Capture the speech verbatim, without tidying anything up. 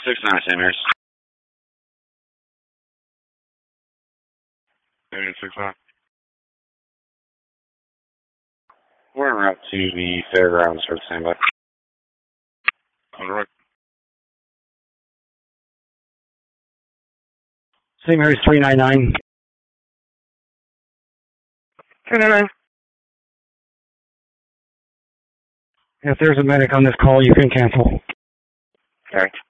six nine, Saint Mary's. eight six nine. We're en route to the fairgrounds for the standby. On the right. Saint Mary's three nine nine. three nine nine. If there's a medic on this call, you can cancel. All right.